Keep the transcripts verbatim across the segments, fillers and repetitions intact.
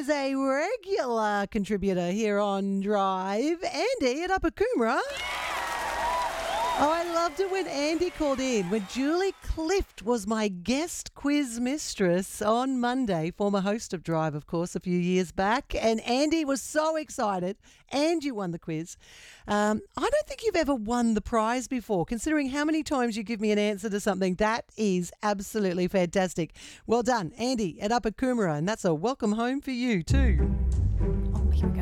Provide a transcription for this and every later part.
a regular contributor here on Drive, Andy at Upper Coomera. Oh, I loved it when Andy called in, when Julie Clift was my guest quiz mistress on Monday, former host of Drive, of course, a few years back. And Andy was so excited, and you won the quiz. Um, I don't think you've ever won the prize before, considering how many times you give me an answer to something. That is absolutely fantastic. Well done, Andy at Upper Coomera, and that's a welcome home for you too. Oh, here we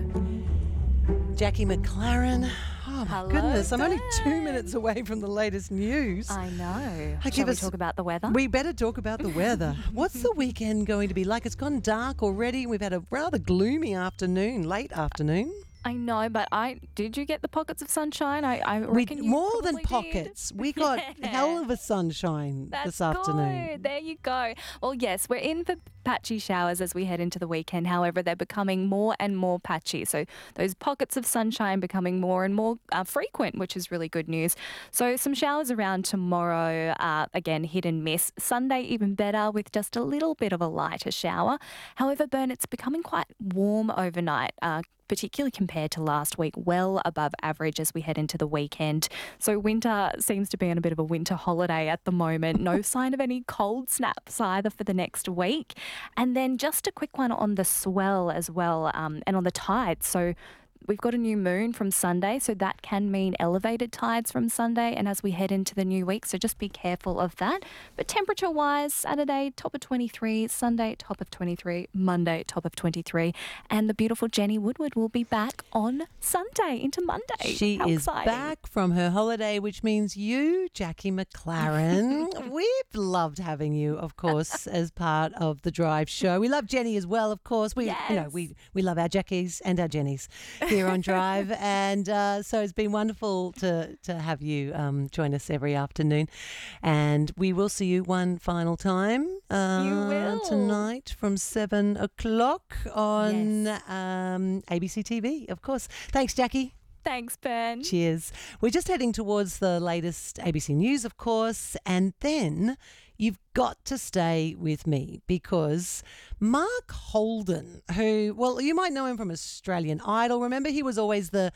go. Jackie McLaren. Oh, my Hello, goodness. I'm only two Ben. minutes away from the latest news. I know. I Shall give we us- talk about the weather? We better talk about the weather. What's the weekend going to be like? It's gone dark already. We've had a rather gloomy afternoon, late afternoon. I know, but I did you get the pockets of sunshine? I, I We, reckon you more than probably did. pockets. We got Yeah. hell of a sunshine That's this afternoon. good. There you go. Well, yes, we're in for patchy showers as we head into the weekend. However, they're becoming more and more patchy. So those pockets of sunshine becoming more and more uh, frequent, which is really good news. So some showers around tomorrow. Uh, again, hit and miss. Sunday even better with just a little bit of a lighter shower. However, Bern, it's becoming quite warm overnight. Uh, particularly compared to last week, well above average as we head into the weekend. So winter seems to be on a bit of a winter holiday at the moment. No sign of any cold snaps either for the next week. And then just a quick one on the swell as well, um, and on the tides. So we've got a new moon from Sunday, so that can mean elevated tides from Sunday and as we head into the new week, so just be careful of that. But temperature-wise, Saturday, top of twenty-three, Sunday, top of twenty-three, Monday, top of twenty-three, and the beautiful Jenny Woodward will be back on Sunday into Monday. She How is exciting. back from her holiday, which means you, Jackie McLaren. We've loved having you, of course, as part of the Drive show. We love Jenny as well, of course. We, you know, Yes. we we love our Jackies and our Jennies here on Drive, and uh, so it's been wonderful to to have you um, join us every afternoon. And we will see you one final time uh, You will. tonight from seven o'clock on Yes. um, A B C T V, of course. Thanks, Jackie. Thanks, Ben. Cheers. We're just heading towards the latest A B C News, of course, and then you've got to stay with me because Mark Holden, who, well, you might know him from Australian Idol. Remember, he was always the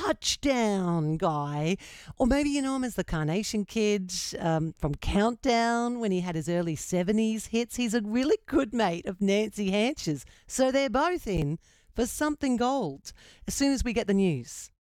touchdown guy. Or maybe you know him as the Carnation Kid um, from Countdown when he had his early seventies hits. He's a really good mate of Nancy Hanche's. So they're both in for Something Gold as soon as we get the news.